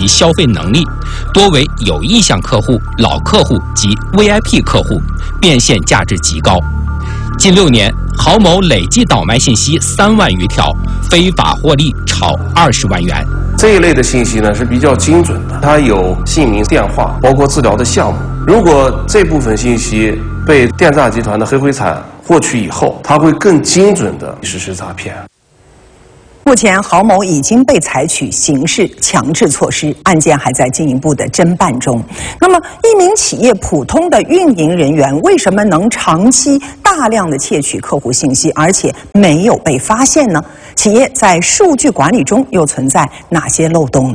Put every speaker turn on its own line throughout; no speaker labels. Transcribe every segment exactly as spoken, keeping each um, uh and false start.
及消费能力，多为有意向客户、老客户及 V I P 客户，变现价值极高。近六年，郝某累计倒卖信息三万余条，非法获利超二十万元。
这一类的信息呢是比较精准的，它有姓名、电话，包括治疗的项目。如果这部分信息被电诈集团的黑灰产获取以后，它会更精准地实施诈骗。
目前，郝某已经被采取刑事强制措施，案件还在进一步的侦办中。那么，一名企业普通的运营人员为什么能长期大量的窃取客户信息，而且没有被发现呢？企业在数据管理中又存在哪些漏洞呢？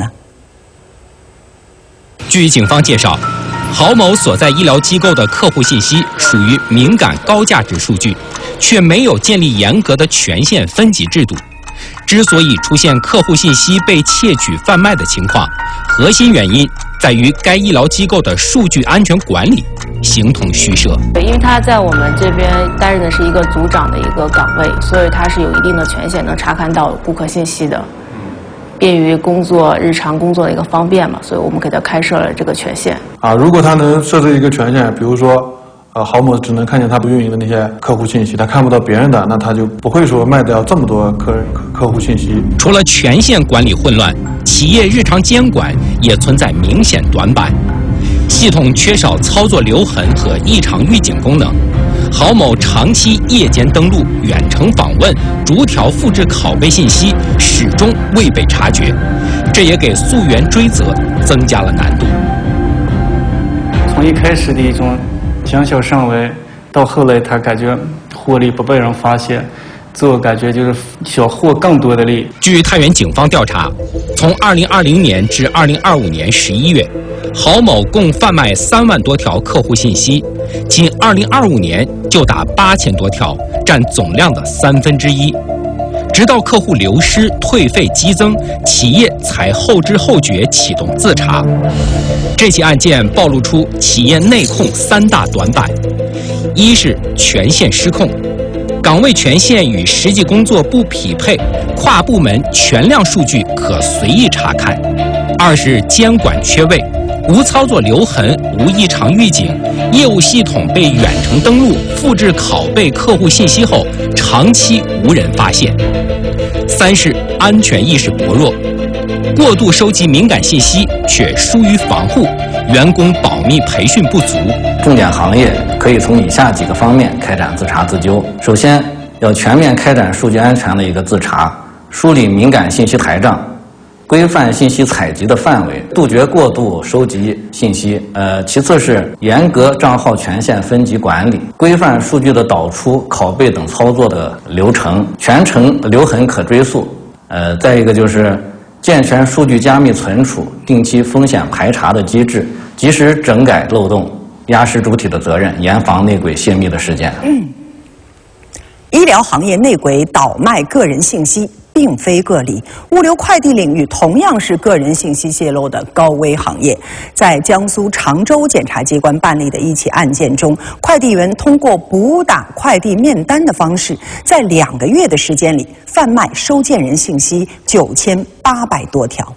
据警方介绍，郝某所在医疗机构的客户信息属于敏感高价值数据，却没有建立严格的权限分级制度。之所以出现客户信息被窃取贩卖的情况，核心原因在于该医疗机构的数据安全管理形同虚设。
因为他在我们这边担任的是一个组长的一个岗位，所以他是有一定的权限，能查看到顾客信息的，便于工作日常工作的一个方便嘛，所以我们给他开设了这个权限。
啊，如果他能设置一个权限，比如说。呃，郝某只能看见他不运营的那些客户信息，他看不到别人的，那他就不会说卖掉这么多客客户信息。
除了权限管理混乱，企业日常监管也存在明显短板，系统缺少操作留痕和异常预警功能。郝某长期夜间登录、远程访问、逐条复制拷贝信息，始终未被察觉，这也给溯源追责增加了难度。
从一开始的一种小小上位，到后来他感觉获利不被人发现，自我感觉就是想获更多的利。
据太原警方调查，从二零二零年至二零二五年十一月，郝某共贩卖三万多条客户信息，仅二零二五年就达八千多条，占总量的三分之一。直到客户流失、退费激增，企业才后知后觉启动自查。这起案件暴露出企业内控三大短板：一是权限失控，岗位权限与实际工作不匹配，跨部门全量数据可随意查看；二是监管缺位，无操作留痕，无异常预警，业务系统被远程登录、复制拷贝客户信息后，长期无人发现；三是安全意识薄弱，过度收集敏感信息却疏于防护，员工保密培训不足。
重点行业可以从以下几个方面开展自查自纠。首先，要全面开展数据安全的一个自查，梳理敏感信息台账，规范信息采集的范围，杜绝过度收集信息。呃，其次是严格账号权限分级管理，规范数据的导出、拷贝等操作的流程，全程留痕可追溯。呃，再一个就是健全数据加密存储、定期风险排查的机制，及时整改漏洞，压实主体的责任，严防内鬼泄密的事件。
嗯，医疗行业内鬼倒卖个人信息并非个例，物流快递领域同样是个人信息泄露的高危行业。在江苏常州检察机关办理的一起案件中，快递员通过补打快递面单的方式，在两个月的时间里贩卖收件人信息九千八百多条。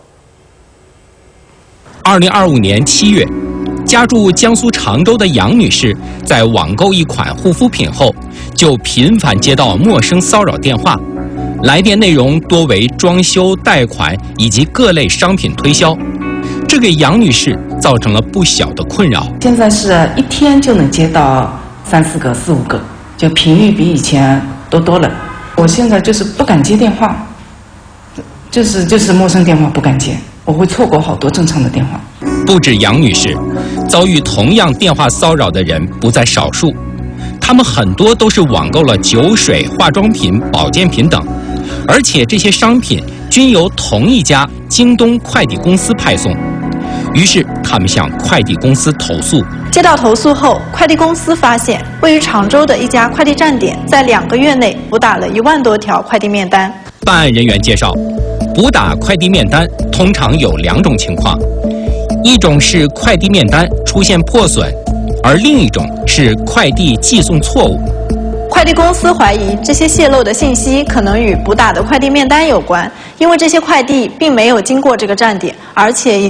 二零二五年七月，家住江苏常州的杨女士在网购一款护肤品后，就频繁接到陌生骚扰电话，来电内容多为装修、贷款以及各类商品推销，这给杨女士造成了不小的困扰。
现在是一天就能接到三四个、四五个，就频率比以前都多了。我现在就是不敢接电话，就是就是陌生电话不敢接，我会错过好多正常的电话。
不止杨女士，遭遇同样电话骚扰的人不在少数，他们很多都是网购了酒水、化妆品、保健品等，而且这些商品均由同一家京东快递公司派送。于是他们向快递公司投诉。
接到投诉后，快递公司发现位于常州的一家快递站点在两个月内补打了一万多条快递面单。
办案人员介绍，补打快递面单通常有两种情况，一种是快递面单出现破损，而另一种是快递寄送错误。
快递公司怀疑这些泄露的信息可能与补打的快递面单有关，因为这些快递并没有经过这个站点，而且